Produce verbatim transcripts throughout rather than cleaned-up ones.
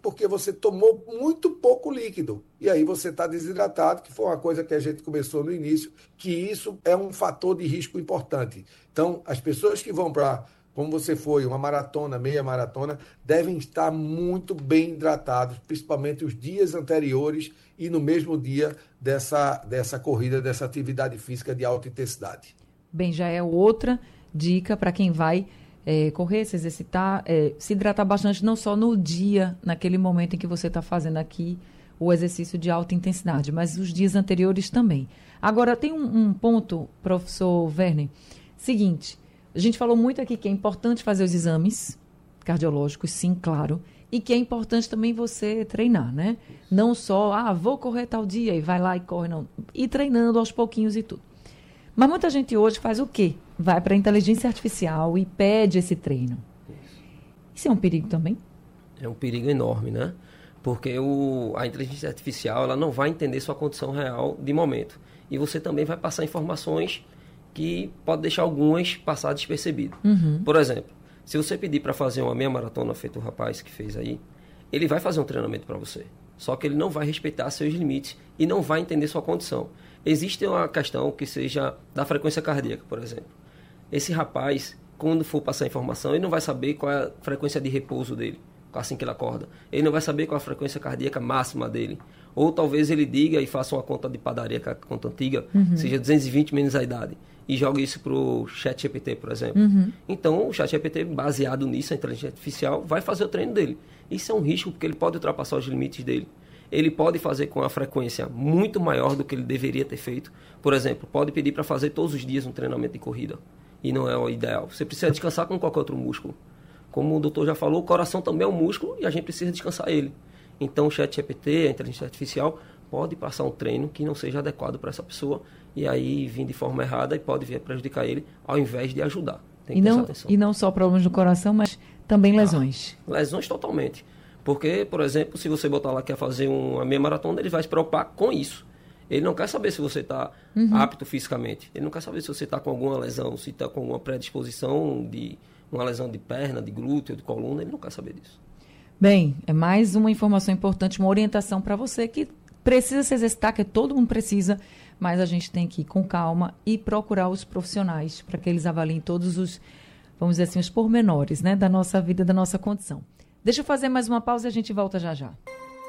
porque você tomou muito pouco líquido. E aí você está desidratado, que foi uma coisa que a gente começou no início, que isso é um fator de risco importante. Então, as pessoas que vão para, como você foi, uma maratona, meia maratona, devem estar muito bem hidratados, principalmente os dias anteriores e no mesmo dia dessa, dessa corrida, dessa atividade física de alta intensidade. Bem, já é outra dica para quem vai é, correr, se exercitar, é, se hidratar bastante, não só no dia, naquele momento em que você está fazendo aqui o exercício de alta intensidade, mas os dias anteriores também. Agora, tem um, um ponto, professor Werner, seguinte, a gente falou muito aqui que é importante fazer os exames cardiológicos, sim, claro, e que é importante também você treinar, né? Não só, ah, vou correr tal dia e vai lá e corre, não. Ir treinando aos pouquinhos e tudo. Mas muita gente hoje faz o quê? Vai para a inteligência artificial e pede esse treino. Isso é um perigo também? É um perigo enorme, né? Porque o, a inteligência artificial ela não vai entender sua condição real de momento. E você também vai passar informações que pode deixar algumas passar despercebido. Uhum. Por exemplo, se você pedir para fazer uma meia maratona, feito o rapaz que fez aí, ele vai fazer um treinamento para você. Só que ele não vai respeitar seus limites e não vai entender sua condição. Existe uma questão que seja da frequência cardíaca, por exemplo. Esse rapaz, quando for passar informação, ele não vai saber qual é a frequência de repouso dele, assim que ele acorda. Ele não vai saber qual é a frequência cardíaca máxima dele. Ou talvez ele diga e faça uma conta de padaria, que é a conta antiga, uhum. seja duzentos e vinte menos a idade, e jogue isso para o ChatGPT, por exemplo. Uhum. Então, o ChatGPT, baseado nisso, a inteligência artificial, vai fazer o treino dele. Isso é um risco, porque ele pode ultrapassar os limites dele. Ele pode fazer com uma frequência muito maior do que ele deveria ter feito. Por exemplo, pode pedir para fazer todos os dias um treinamento de corrida. E não é o ideal. Você precisa descansar com qualquer outro músculo. Como o doutor já falou, o coração também é um músculo e a gente precisa descansar ele. Então o ChatGPT, a inteligência artificial, pode passar um treino que não seja adequado para essa pessoa e aí vir de forma errada e pode vir a prejudicar ele ao invés de ajudar. Tem que e, prestar não, atenção. E não só problemas no coração, mas também lesões. Ah, lesões totalmente. Porque, por exemplo, se você botar lá que quer fazer uma meia maratona, ele vai se preocupar com isso. Ele não quer saber se você está uhum. apto fisicamente. Ele não quer saber se você está com alguma lesão, se está com alguma predisposição de uma lesão de perna, de glúteo, de coluna. Ele não quer saber disso. Bem, é mais uma informação importante, uma orientação para você que precisa se exercitar, que todo mundo precisa, mas a gente tem que ir com calma e procurar os profissionais para que eles avaliem todos os, vamos dizer assim, os pormenores, né, da nossa vida, da nossa condição. Deixa eu fazer mais uma pausa e a gente volta já já.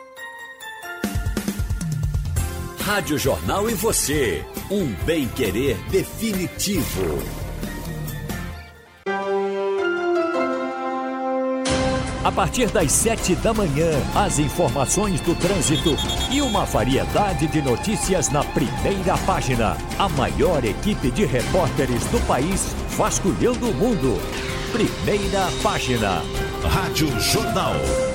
Rádio Jornal e você, um bem-querer definitivo. A partir das sete da manhã, as informações do trânsito e uma variedade de notícias na primeira página. A maior equipe de repórteres do país vasculhando o mundo. Primeira página. Rádio Jornal.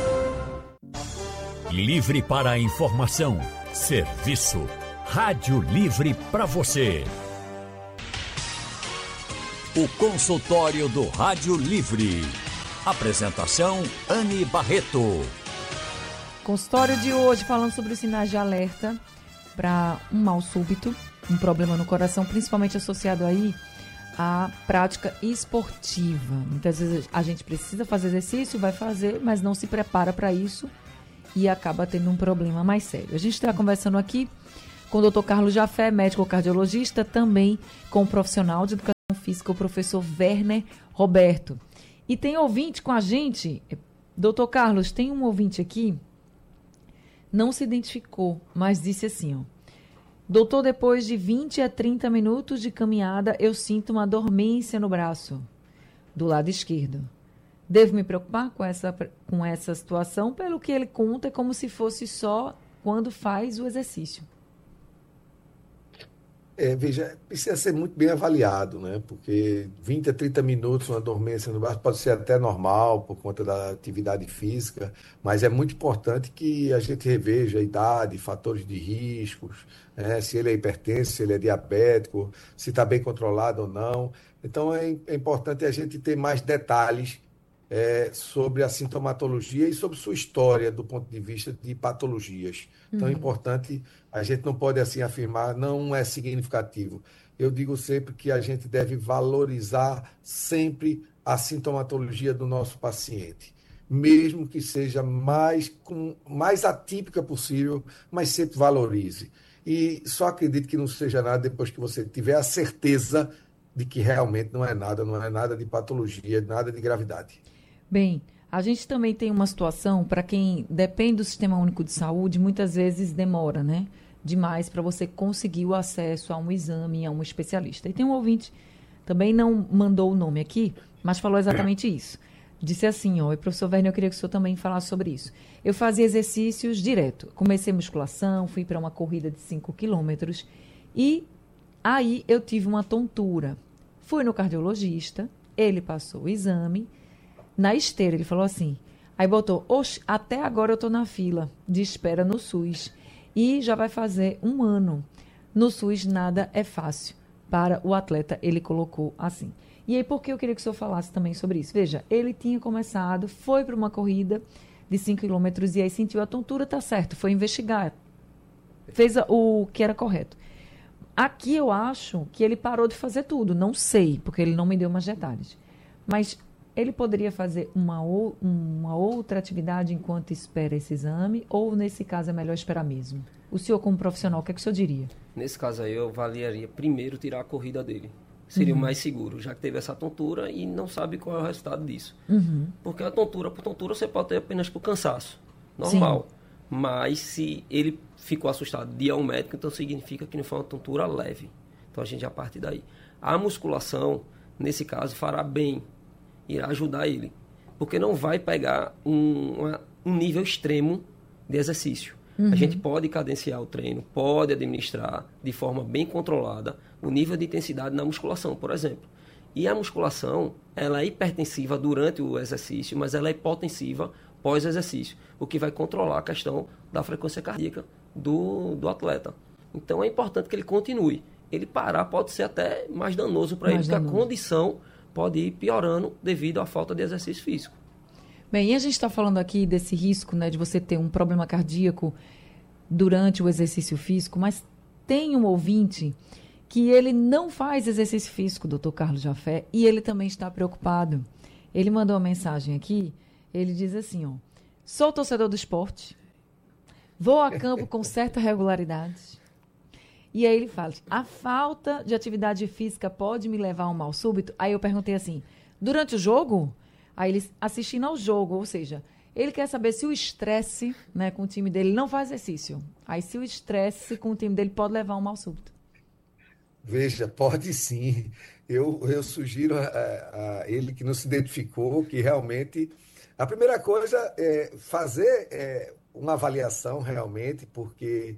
Livre para a informação. Serviço. Rádio Livre para você. O consultório do Rádio Livre. Apresentação Anne Barreto. Consultório de hoje falando sobre os sinais de alerta para um mal súbito, um problema no coração, principalmente associado aí à prática esportiva. Muitas vezes a gente precisa fazer exercício, vai fazer, mas não se prepara para isso e acaba tendo um problema mais sério. A gente está conversando aqui com o doutor Carlos Jafé, médico cardiologista, também com o profissional de educação física, o professor Werner Roberto. E tem ouvinte com a gente, doutor Carlos, tem um ouvinte aqui, não se identificou, mas disse assim, ó, doutor, depois de vinte a trinta minutos de caminhada, eu sinto uma dormência no braço, do lado esquerdo. Devo me preocupar com essa, com essa situação? Pelo que ele conta, é como se fosse só quando faz o exercício. É, veja, precisa ser muito bem avaliado, né? Porque vinte a trinta minutos, uma dormência no braço pode ser até normal por conta da atividade física, mas é muito importante que a gente reveja a idade, fatores de riscos, né? Se ele é hipertenso, se ele é diabético, se está bem controlado ou não. Então é, é importante a gente ter mais detalhes é, sobre a sintomatologia e sobre sua história do ponto de vista de patologias. Então é importante, a gente não pode assim afirmar, não é significativo. Eu digo sempre que a gente deve valorizar sempre a sintomatologia do nosso paciente. mesmo que seja mais, com, mais atípica possível, mas sempre valorize. E só acredite que não seja nada depois que você tiver a certeza de que realmente não é nada, não é nada de patologia, nada de gravidade. Bem, a gente também tem uma situação, para quem depende do Sistema Único de Saúde, muitas vezes demora, né? Demais para você conseguir o acesso a um exame, a um especialista. E tem um ouvinte, também não mandou o nome aqui, mas falou exatamente isso. Disse assim, ó, e professor Werner, eu queria que o senhor também falasse sobre isso. Eu fazia exercícios direto. Comecei musculação, fui para uma corrida de cinco quilômetros e aí eu tive uma tontura. Fui no cardiologista, ele passou o exame. Na esteira, ele falou assim, aí botou, oxe, até agora eu estou na fila de espera no SUS e já vai fazer um ano. No SUS nada é fácil para o atleta, ele colocou assim. E aí, por que eu queria que o senhor falasse também sobre isso? Veja, ele tinha começado, foi para uma corrida de cinco quilômetros e aí sentiu a tontura, tá certo, foi investigar, fez o que era correto. Aqui eu acho que ele parou de fazer tudo, não sei, porque ele não me deu mais detalhes. Mas ele poderia fazer uma, ou, uma outra atividade enquanto espera esse exame, ou nesse caso é melhor esperar mesmo? O senhor, como profissional, o que é que o senhor diria? Nesse caso aí, eu avaliaria primeiro tirar a corrida dele. Seria o Uhum. mais seguro, já que teve essa tontura e não sabe qual é o resultado disso. Uhum. Porque a tontura por tontura você pode ter apenas por cansaço, normal. Sim. Mas se ele ficou assustado de ir ao médico, então significa que não foi uma tontura leve. Então a gente já parte daí. A musculação, nesse caso, fará bem, irá ajudar ele. Porque não vai pegar um, uma, um nível extremo de exercício. Uhum. A gente pode cadenciar o treino, pode administrar de forma bem controlada o nível de intensidade na musculação, por exemplo. E a musculação, ela é hipertensiva durante o exercício, mas ela é hipotensiva pós-exercício, o que vai controlar a questão da frequência cardíaca do, do atleta. Então é importante que ele continue. Ele parar pode ser até mais danoso para ele, porque danoso. a condição pode ir piorando devido à falta de exercício físico. Bem, e a gente está falando aqui desse risco, né, de você ter um problema cardíaco durante o exercício físico, mas tem um ouvinte que ele não faz exercício físico, doutor Carlos Jafé, e ele também está preocupado. Ele mandou uma mensagem aqui, ele diz assim, ó, sou torcedor do esporte, vou a campo com certa regularidade, e aí ele fala, a falta de atividade física pode me levar a um mal súbito? Aí eu perguntei assim, durante o jogo? Aí ele assistindo ao jogo, ou seja, ele quer saber se o estresse, né, com o time dele não faz exercício. Aí se o estresse com o time dele pode levar a um mal súbito. Veja, pode sim. Eu, eu sugiro a, a ele que não se identificou que realmente a primeira coisa é fazer é, uma avaliação realmente, porque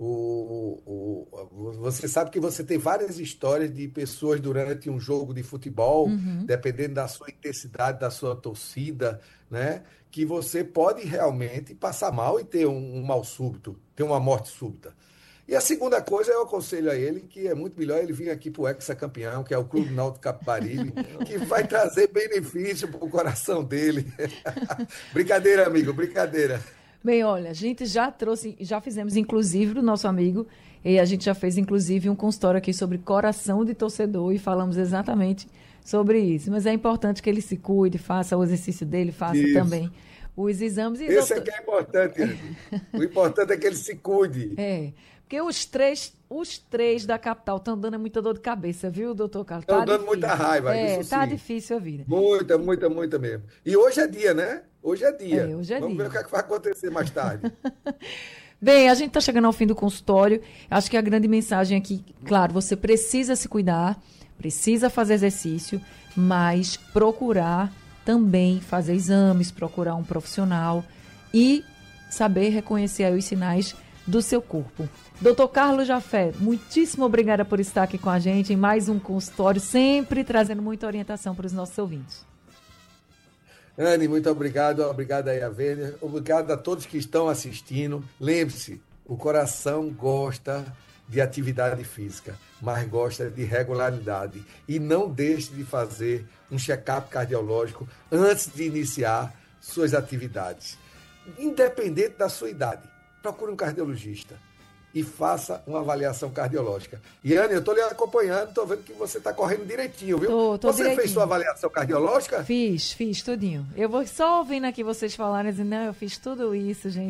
o, o, você sabe que você tem várias histórias de pessoas durante um jogo de futebol, Uhum. dependendo da sua intensidade, da sua torcida, né? Que você pode realmente passar mal e ter um, um mal súbito, ter uma morte súbita. E a segunda coisa, eu aconselho a ele que é muito melhor ele vir aqui para o hexacampeão, que é o Clube Náutico Capibaribe, que vai trazer benefício para o coração dele. Brincadeira, amigo, brincadeira. Bem, olha, a gente já trouxe, já fizemos inclusive o nosso amigo, e a gente já fez inclusive um consultório aqui sobre coração de torcedor e falamos exatamente sobre isso. Mas é importante que ele se cuide, faça o exercício dele, faça Isso. também os exames. E, Esse doutor... é que é importante, Andy. O importante é que ele se cuide. É, porque os três, os três da capital estão dando muita dor de cabeça, viu, doutor Carlos? Estão Tá dando difícil. muita raiva, É, isso tá sim. difícil a vida. Muita, muita, muita mesmo. E hoje é dia, né? Hoje é dia. É, hoje é Vamos dia. ver o que, é que vai acontecer mais tarde. Bem, a gente está chegando ao fim do consultório. Acho que a grande mensagem aqui, claro, você precisa se cuidar, precisa fazer exercício, mas procurar também fazer exames, procurar um profissional e saber reconhecer aí os sinais do seu corpo. doutor Carlos Jafé, muitíssimo obrigada por estar aqui com a gente em mais um consultório, sempre trazendo muita orientação para os nossos ouvintes. Anne, muito obrigado. Obrigado aí a Vênia. Obrigado a todos que estão assistindo. Lembre-se, o coração gosta de atividade física, mas gosta de regularidade. E não deixe de fazer um check-up cardiológico antes de iniciar suas atividades. Independente da sua idade, procure um cardiologista. e faça uma avaliação cardiológica. Iane, eu estou lhe acompanhando, estou vendo que você está correndo direitinho, viu? Tô, tô você direitinho. fez sua avaliação cardiológica? Fiz, fiz tudinho. Eu vou só ouvindo aqui vocês falarem, dizendo, não, eu fiz tudo isso, gente.